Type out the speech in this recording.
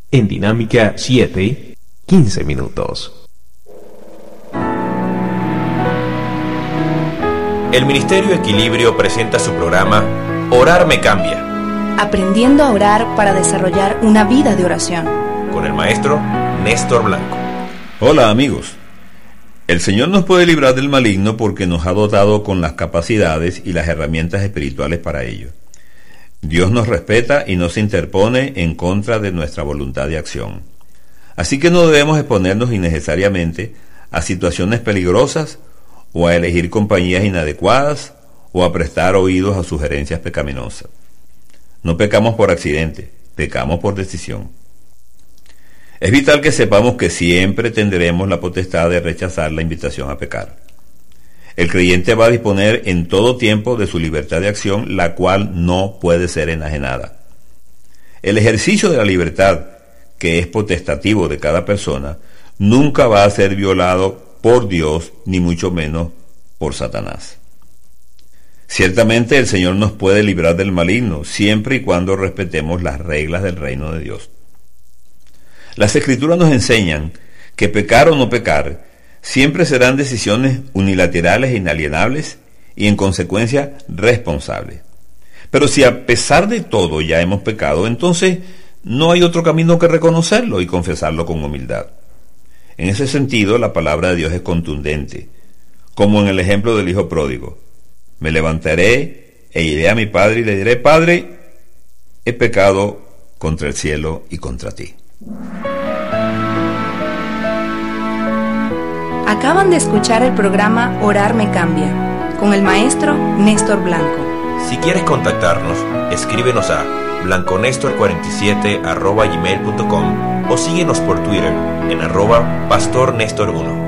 En Dinámica 7, 15 minutos. El Ministerio Equilibrio presenta su programa Orar me cambia. Aprendiendo a orar para desarrollar una vida de oración. Con el maestro Néstor Blanco. Hola amigos. El Señor nos puede librar del maligno porque nos ha dotado con las capacidades y las herramientas espirituales para ello. Dios nos respeta y no se interpone en contra de nuestra voluntad de acción. Así que no debemos exponernos innecesariamente a situaciones peligrosas o a elegir compañías inadecuadas o a prestar oídos a sugerencias pecaminosas. No pecamos por accidente, pecamos por decisión. Es vital que sepamos que siempre tendremos la potestad de rechazar la invitación a pecar. El creyente va a disponer en todo tiempo de su libertad de acción, la cual no puede ser enajenada. El ejercicio de la libertad, que es potestativo de cada persona, nunca va a ser violado por Dios, ni mucho menos por Satanás. Ciertamente el Señor nos puede librar del maligno, siempre y cuando respetemos las reglas del reino de Dios. Las Escrituras nos enseñan que pecar o no pecar siempre serán decisiones unilaterales e inalienables y en consecuencia responsables. Pero si a pesar de todo ya hemos pecado, entonces no hay otro camino que reconocerlo y confesarlo con humildad. En ese sentido, la palabra de Dios es contundente, como en el ejemplo del hijo pródigo. Me levantaré e iré a mi padre y le diré: Padre, he pecado contra el cielo y contra ti. Acaban de escuchar el programa Orar me cambia, con el maestro Néstor Blanco. Si quieres contactarnos, escríbenos a blanconestor47@gmail.com o síguenos por Twitter en @pastornestor1.